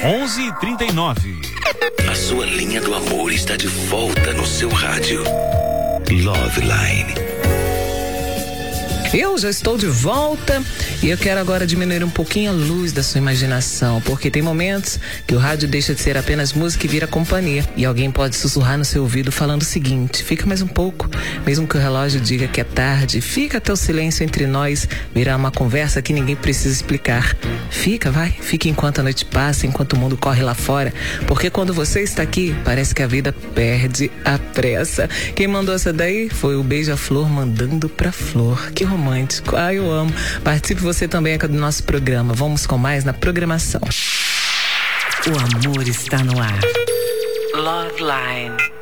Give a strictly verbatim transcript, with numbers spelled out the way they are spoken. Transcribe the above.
onze e trinta e nove. A sua linha do amor está de volta no seu rádio. Loveline. Eu já estou de volta e eu quero agora diminuir um pouquinho a luz da sua imaginação, porque tem momentos que o rádio deixa de ser apenas música e vira companhia. E alguém pode sussurrar no seu ouvido falando o seguinte: fica mais um pouco, mesmo que o relógio diga que é tarde, fica até o silêncio entre nós virar uma conversa que ninguém precisa explicar. Fica, vai, fica enquanto a noite passa, enquanto o mundo corre lá fora, porque quando você está aqui, parece que a vida perde a pressa. Quem mandou essa daí foi o Beija-Flor mandando pra Flor. Que romântico. Ai, eu amo. Participe você também aqui do nosso programa. Vamos com mais na programação. O amor está no ar. Loveline.